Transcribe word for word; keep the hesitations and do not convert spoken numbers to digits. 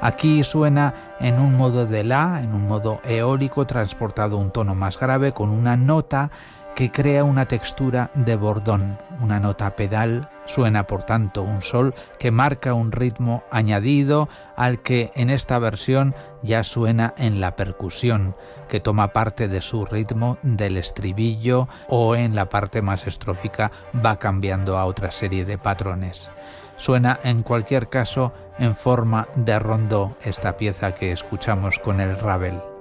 Aquí suena en un modo de la, en un modo eólico, transportado a un tono más grave, con una nota que crea una textura de bordón, una nota pedal. Suena, por tanto, un sol que marca un ritmo añadido al que en esta versión ya suena en la percusión, que toma parte de su ritmo del estribillo, o en la parte más estrófica va cambiando a otra serie de patrones. Suena en cualquier caso en forma de rondó esta pieza que escuchamos con el Ravel.